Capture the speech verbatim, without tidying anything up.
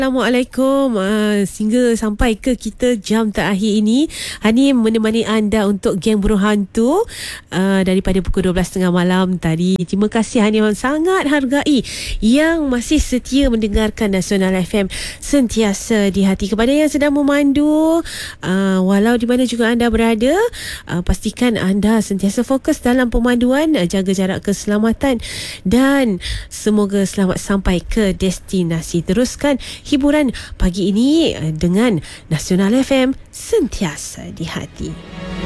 Assalamualaikum, uh, sehingga sampai ke kita jam terakhir ini. Hani menemani anda untuk Geng Burung Hantu uh, daripada pukul dua belas tiga puluh malam tadi. Terima kasih Hani, sangat hargai yang masih setia mendengarkan Nasional F M sentiasa di hati. Kepada yang sedang memandu, uh, walau di mana juga anda berada, uh, pastikan anda sentiasa fokus dalam pemanduan, uh, jaga jarak keselamatan dan semoga selamat sampai ke destinasi. Teruskan hiburan pagi ini dengan Nasional F M sentiasa di hati.